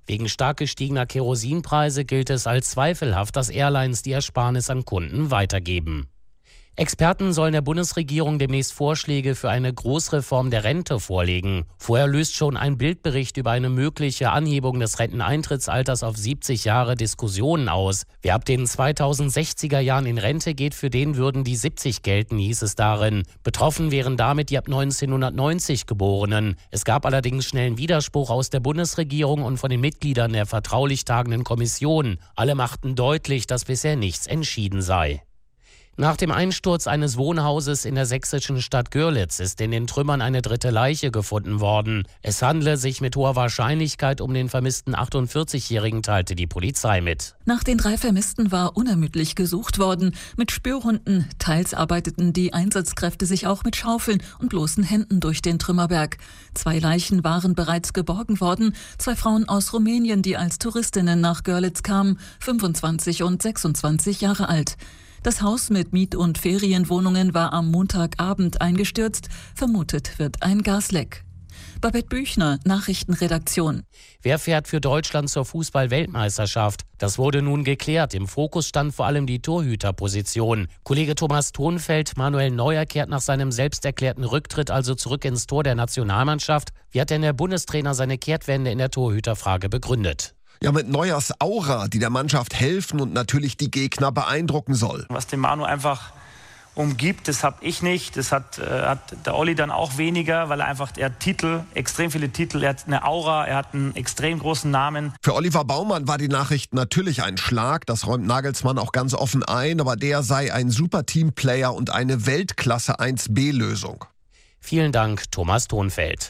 Wegen stark gestiegener Kerosinpreise gilt es als zweifelhaft, dass Airlines die Ersparnis an Kunden weitergeben. Experten sollen der Bundesregierung demnächst Vorschläge für eine Großreform der Rente vorlegen. Vorher löst schon ein Bildbericht über eine mögliche Anhebung des Renteneintrittsalters auf 70 Jahre Diskussionen aus. Wer ab den 2060er Jahren in Rente geht, für den würden die 70 gelten, hieß es darin. Betroffen wären damit die ab 1990 Geborenen. Es gab allerdings schnellen Widerspruch aus der Bundesregierung und von den Mitgliedern der vertraulich tagenden Kommission. Alle machten deutlich, dass bisher nichts entschieden sei. Nach dem Einsturz eines Wohnhauses in der sächsischen Stadt Görlitz ist in den Trümmern eine dritte Leiche gefunden worden. Es handle sich mit hoher Wahrscheinlichkeit um den vermissten 48-Jährigen, teilte die Polizei mit. Nach den 3 Vermissten war unermüdlich gesucht worden. Mit Spürhunden. Teils arbeiteten die Einsatzkräfte sich auch mit Schaufeln und bloßen Händen durch den Trümmerberg. 2 Leichen waren bereits geborgen worden. 2 Frauen aus Rumänien, die als Touristinnen nach Görlitz kamen, 25 und 26 Jahre alt. Das Haus mit Miet- und Ferienwohnungen war am Montagabend eingestürzt. Vermutet wird ein Gasleck. Babette Büchner, Nachrichtenredaktion. Wer fährt für Deutschland zur Fußball-Weltmeisterschaft? Das wurde nun geklärt. Im Fokus stand vor allem die Torhüterposition. Kollege Thomas Thonfeld, Manuel Neuer kehrt nach seinem selbst erklärten Rücktritt also zurück ins Tor der Nationalmannschaft. Wie hat denn der Bundestrainer seine Kehrtwende in der Torhüterfrage begründet? Ja, mit Neuers Aura, die der Mannschaft helfen und natürlich die Gegner beeindrucken soll. Was den Manu einfach umgibt, das habe ich nicht. Das hat der Olli dann auch weniger, weil er hat Titel, extrem viele Titel, er hat eine Aura, er hat einen extrem großen Namen. Für Oliver Baumann war die Nachricht natürlich ein Schlag, das räumt Nagelsmann auch ganz offen ein, aber der sei ein super Teamplayer und eine Weltklasse 1B-Lösung. Vielen Dank, Thomas Thonfeld.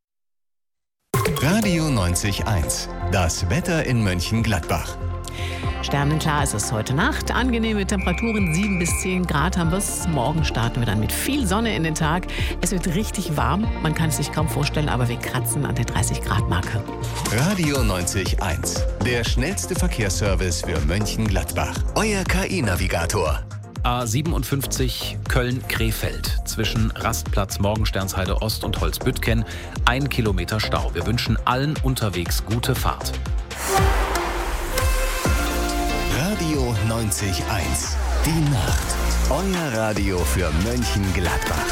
Radio 90.1, das Wetter in Mönchengladbach. Sternenklar ist es heute Nacht. Angenehme Temperaturen, 7 bis 10 Grad haben wir es. Morgen starten wir dann mit viel Sonne in den Tag. Es wird richtig warm. Man kann es sich kaum vorstellen, aber wir kratzen an der 30-Grad-Marke. Radio 90.1, der schnellste Verkehrsservice für Mönchengladbach. Euer KI-Navigator. A57 Köln-Krefeld zwischen Rastplatz Morgensternsheide Ost und Holzbüttgen 1 Kilometer Stau. Wir wünschen allen unterwegs gute Fahrt. Radio 90.1, die Nacht. Euer Radio für Mönchengladbach.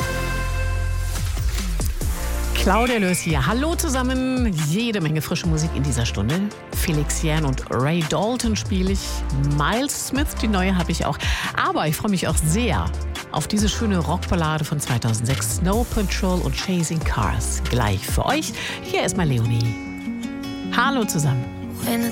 Claudia Lös hier. Hallo zusammen. Jede Menge frische Musik in dieser Stunde. Felix Jähn und Ray Dalton spiele ich. Miles Smith, die neue habe ich auch. Aber ich freue mich auch sehr auf diese schöne Rockballade von 2006. Snow Patrol und Chasing Cars. Gleich für euch. Hier ist mal Leonie. Hallo zusammen. When the